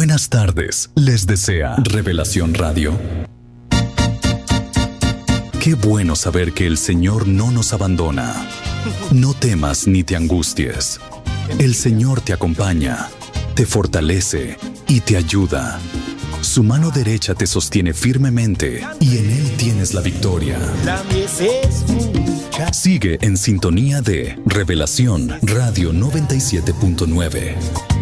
buenas tardes les desea Revelación Radio. Qué bueno saber que el Señor no nos abandona. No temas ni te angusties. El Señor te acompaña, te fortalece y te ayuda. Su mano derecha te sostiene firmemente y en Él tienes la victoria. Sigue en sintonía de Revelación Radio 97.9.